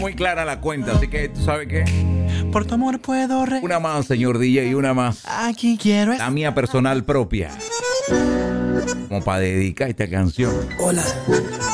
Muy clara la cuenta, así que, ¿tú sabes qué? Por tu amor puedo Una más, señor DJ, y una más. Aquí quiero La mía personal propia. Como para dedicar esta canción. Hola.